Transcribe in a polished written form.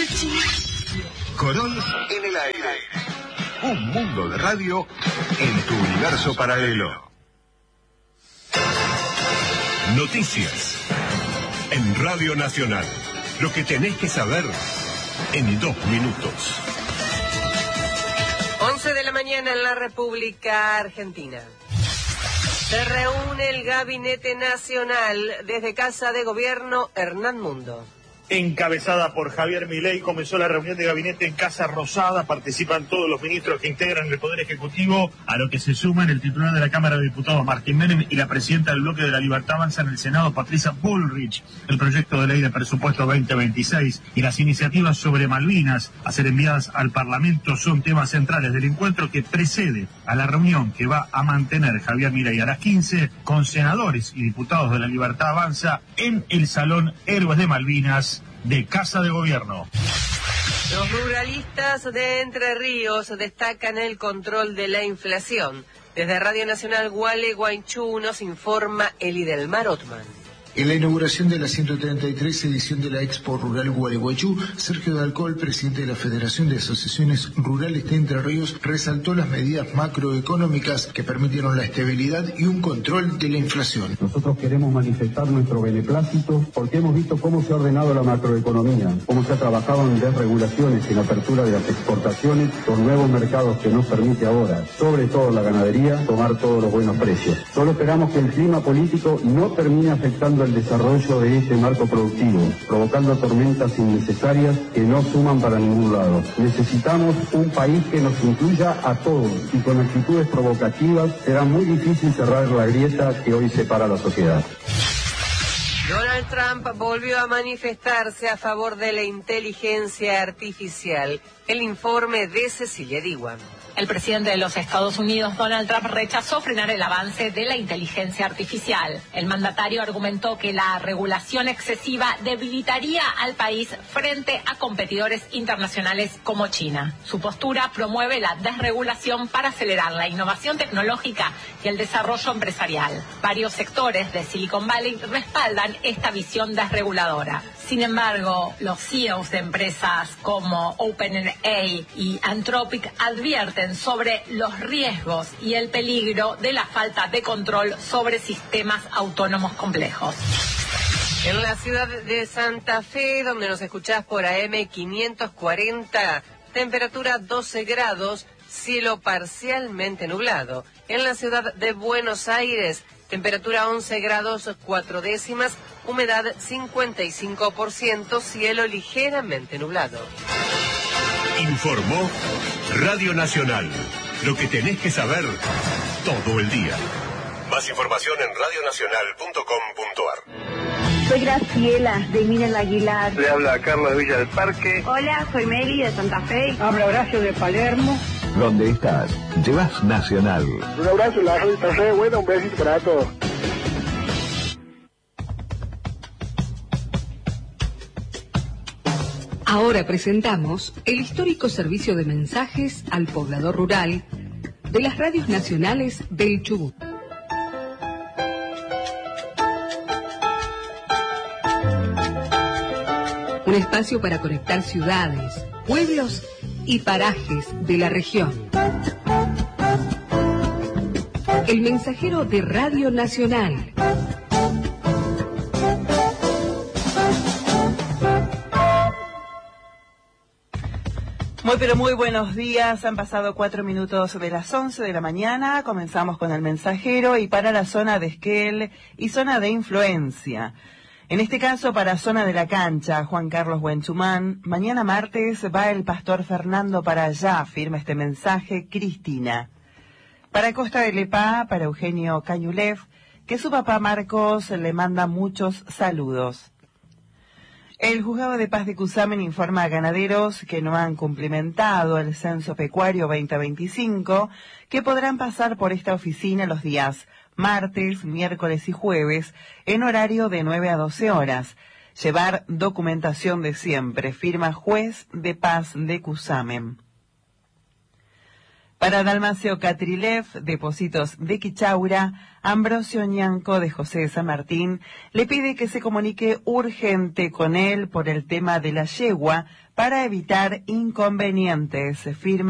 Corol en el aire. Un mundo de radio en tu universo paralelo. Noticias en Radio Nacional. Lo que tenés que saber en 2 minutos. 11 de la mañana en la República Argentina. Se reúne el Gabinete Nacional desde Casa de Gobierno Hernán Mundo. Encabezada por Javier Milei, comenzó la reunión de gabinete en Casa Rosada. Participan todos los ministros que integran el Poder Ejecutivo, a lo que se suman el titular de la Cámara de Diputados, Martín Menem, y la presidenta del Bloque de la Libertad Avanza en el Senado, Patricia Bullrich. El proyecto de ley de presupuesto 2026 y las iniciativas sobre Malvinas a ser enviadas al Parlamento son temas centrales del encuentro que precede a la reunión que va a mantener Javier Milei a las 15 con senadores y diputados de la Libertad Avanza en el Salón Héroes de Malvinas de Casa de Gobierno. Los ruralistas de Entre Ríos destacan el control de la inflación. Desde Radio Nacional Gualeguaychú nos informa Elidelmar Otman. En la inauguración de la 133 edición de la Expo Rural Gualeguaychú, Sergio Dalcol, presidente de la Federación de Asociaciones Rurales de Entre Ríos, resaltó las medidas macroeconómicas que permitieron la estabilidad y un control de la inflación. Nosotros queremos manifestar nuestro beneplácito porque hemos visto cómo se ha ordenado la macroeconomía, cómo se ha trabajado en desregulaciones y en apertura de las exportaciones con nuevos mercados que nos permite ahora, sobre todo la ganadería, tomar todos los buenos precios. Solo esperamos que el clima político no termine afectando el desarrollo de este marco productivo, provocando tormentas innecesarias que no suman para ningún lado. Necesitamos un país que nos incluya a todos y con actitudes provocativas será muy difícil cerrar la grieta que hoy separa a la sociedad. Donald Trump volvió a manifestarse a favor de la inteligencia artificial. El informe de Cecilia Diwan. El presidente de los Estados Unidos, Donald Trump, rechazó frenar el avance de la inteligencia artificial. El mandatario argumentó que la regulación excesiva debilitaría al país frente a competidores internacionales como China. Su postura promueve la desregulación para acelerar la innovación tecnológica y el desarrollo empresarial. Varios sectores de Silicon Valley respaldan esta visión desreguladora. Sin embargo, los CEOs de empresas como OpenAI y Anthropic advierten sobre los riesgos y el peligro de la falta de control sobre sistemas autónomos complejos. En la ciudad de Santa Fe, donde nos escuchás por AM 540, temperatura 12 grados, cielo parcialmente nublado. En la ciudad de Buenos Aires, temperatura 11 grados 4 décimas, humedad 55%, cielo ligeramente nublado. Informó Radio Nacional. Lo que tenés que saber todo el día. Más información en radionacional.com.ar. Soy Graciela, de Miren Aguilar. Le habla Carlos de Villa del Parque. Hola, soy Meli de Santa Fe. Habla Horacio de Palermo. ¿Dónde estás? Llevas Nacional. Un abrazo, la radio está re buena, un besito para todos. Ahora presentamos el histórico servicio de mensajes al poblador rural de las radios nacionales del Chubut. Un espacio para conectar ciudades, pueblos y parajes de la región. El mensajero de Radio Nacional. Muy buenos días, han pasado 4 minutos de las 11 de la mañana, comenzamos con el mensajero y para la zona de Esquel y zona de influencia. En este caso para zona de la cancha, Juan Carlos Buenchumán, mañana martes va el pastor Fernando para allá, firma este mensaje Cristina. Para Costa de Lepá, para Eugenio Cañulev, que su papá Marcos le manda muchos saludos. El Juzgado de Paz de Cusamen informa a ganaderos que no han cumplimentado el Censo Pecuario 2025 que podrán pasar por esta oficina los días martes, miércoles y jueves en horario de 9 a 12 horas. Llevar documentación de siempre, firma Juez de Paz de Cusamen. Para Dalmacio Catrilev, Depósitos de Quichaura, Ambrosio Ñanco de José de San Martín le pide que se comunique urgente con él por el tema de la yegua para evitar inconvenientes. Firma